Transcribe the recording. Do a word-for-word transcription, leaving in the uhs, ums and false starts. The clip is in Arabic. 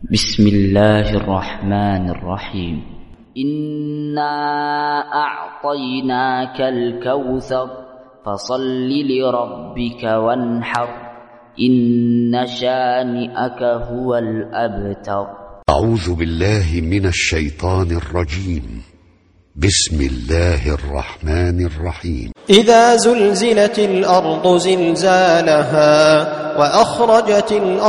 بسم الله الرحمن الرحيم إنا أعطيناك الكوثر فصل لربك وانحر إن شانئك هو الأبتر. أعوذ بالله من الشيطان الرجيم. بسم الله الرحمن الرحيم. إذا زلزلت الأرض زلزالها وأخرجت الأرض